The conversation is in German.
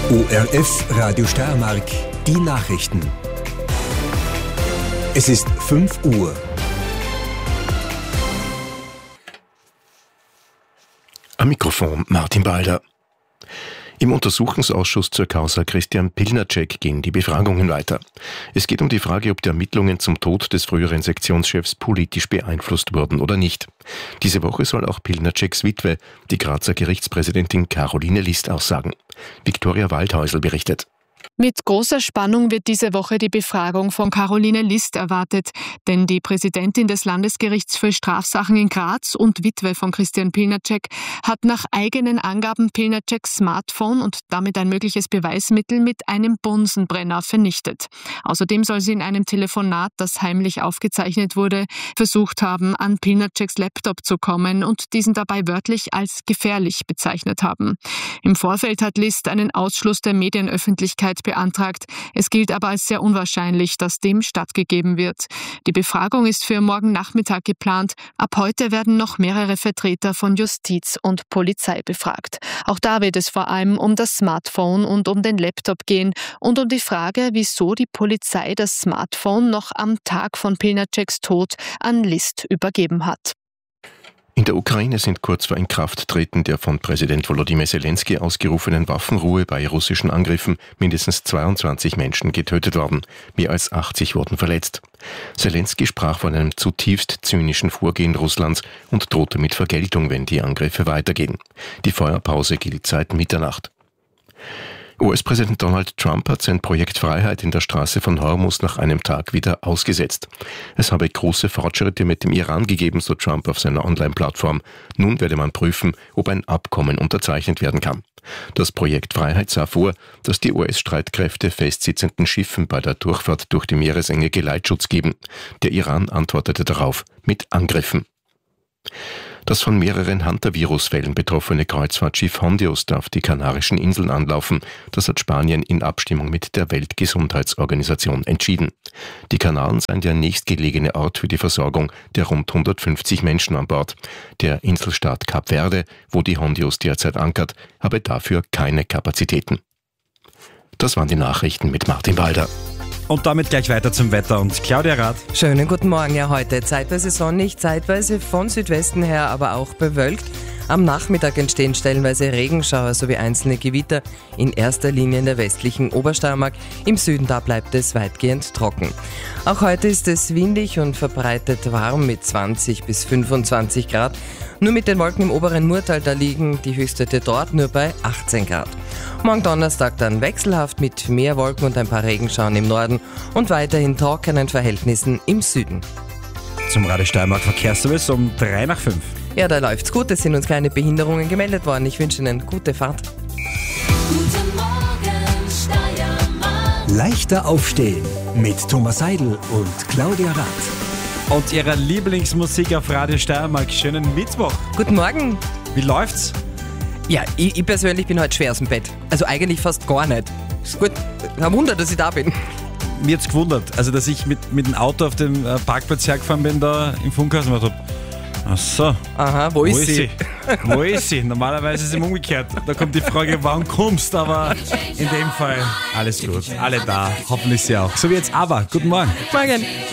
ORF Radio Steiermark, die Nachrichten. Es ist 5 Uhr. Am Mikrofon Martin Balder. Im Untersuchungsausschuss zur Causa Christian Pilnacek gehen die Befragungen weiter. Es geht um die Frage, ob die Ermittlungen zum Tod des früheren Sektionschefs politisch beeinflusst wurden oder nicht. Diese Woche soll auch Pilnaceks Witwe, die Grazer Gerichtspräsidentin Caroline List, aussagen. Viktoria Waldhäusl berichtet. Mit großer Spannung wird diese Woche die Befragung von Caroline List erwartet, denn die Präsidentin des Landesgerichts für Strafsachen in Graz und Witwe von Christian Pilnacek hat nach eigenen Angaben Pilnaceks Smartphone und damit ein mögliches Beweismittel mit einem Bunsenbrenner vernichtet. Außerdem soll sie in einem Telefonat, das heimlich aufgezeichnet wurde, versucht haben, an Pilnaceks Laptop zu kommen und diesen dabei wörtlich als gefährlich bezeichnet haben. Im Vorfeld hat List einen Ausschluss der Medienöffentlichkeit beantragt. Es gilt aber als sehr unwahrscheinlich, dass dem stattgegeben wird. Die Befragung ist für morgen Nachmittag geplant. Ab heute werden noch mehrere Vertreter von Justiz und Polizei befragt. Auch da wird es vor allem um das Smartphone und um den Laptop gehen und um die Frage, wieso die Polizei das Smartphone noch am Tag von Pilnaceks Tod an List übergeben hat. In der Ukraine sind kurz vor Inkrafttreten der von Präsident Volodymyr Zelensky ausgerufenen Waffenruhe bei russischen Angriffen mindestens 22 Menschen getötet worden. Mehr als 80 wurden verletzt. Zelensky sprach von einem zutiefst zynischen Vorgehen Russlands und drohte mit Vergeltung, wenn die Angriffe weitergehen. Die Feuerpause gilt seit Mitternacht. US-Präsident Donald Trump hat sein Projekt Freiheit in der Straße von Hormuz nach einem Tag wieder ausgesetzt. Es habe große Fortschritte mit dem Iran gegeben, so Trump auf seiner Online-Plattform. Nun werde man prüfen, ob ein Abkommen unterzeichnet werden kann. Das Projekt Freiheit sah vor, dass die US-Streitkräfte festsitzenden Schiffen bei der Durchfahrt durch die Meeresenge Geleitschutz geben. Der Iran antwortete darauf mit Angriffen. Das von mehreren Hantavirus-Fällen betroffene Kreuzfahrtschiff Hondios darf die Kanarischen Inseln anlaufen. Das hat Spanien in Abstimmung mit der Weltgesundheitsorganisation entschieden. Die Kanaren seien der nächstgelegene Ort für die Versorgung der rund 150 Menschen an Bord. Der Inselstaat Kap Verde, wo die Hondios derzeit ankert, habe dafür keine Kapazitäten. Das waren die Nachrichten mit Martin Balder. Und damit gleich weiter zum Wetter und Claudia Rath. Schönen guten Morgen. Ja, heute zeitweise sonnig, zeitweise von Südwesten her, aber auch bewölkt. Am Nachmittag entstehen stellenweise Regenschauer sowie einzelne Gewitter, in erster Linie in der westlichen Obersteiermark. Im Süden da bleibt es weitgehend trocken. Auch heute ist es windig und verbreitet warm mit 20 bis 25 Grad. Nur mit den Wolken im oberen Murtal, da liegen die Höchstwerte dort nur bei 18 Grad. Morgen Donnerstag dann wechselhaft mit mehr Wolken und ein paar Regenschauern im Norden und weiterhin trockenen Verhältnissen im Süden. Zum Radio Steiermark Verkehrsservice um 3 nach 5. Ja, da läuft's gut. Es sind uns keine Behinderungen gemeldet worden. Ich wünsche Ihnen gute Fahrt. Guten Morgen, Steiermark. Leichter aufstehen mit Thomas Seidel und Claudia Rath. Und ihrer Lieblingsmusik auf Radio Steiermark. Schönen Mittwoch. Guten Morgen. Wie läuft's? Ja, ich persönlich bin heute schwer aus dem Bett. Also eigentlich fast gar nicht. Ist gut. Kein Wunder, dass ich da bin. Mir hat's gewundert, also dass ich mit dem Auto auf dem Parkplatz hergefahren bin, da im Funkhaus und gedacht habe, ach so. Aha, wo ist sie? Wo ist sie? Normalerweise ist es umgekehrt. Da kommt die Frage, wann kommst du? Aber in dem Fall alles gut. Alle da. Hoffentlich sie auch. So wie jetzt aber. Guten Morgen. Morgen.